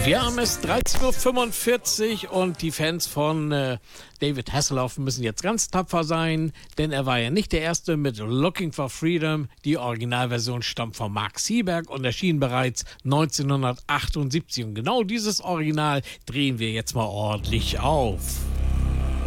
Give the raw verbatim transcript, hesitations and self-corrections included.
Wir haben es dreizehn Uhr fünfundvierzig und die Fans von äh, David Hasselhoff müssen jetzt ganz tapfer sein, denn er war ja nicht der Erste mit Looking for Freedom. Die Originalversion stammt von Mark Seeberg und erschien bereits neunzehnhundertachtundsiebzig. Und genau dieses Original drehen wir jetzt mal ordentlich auf.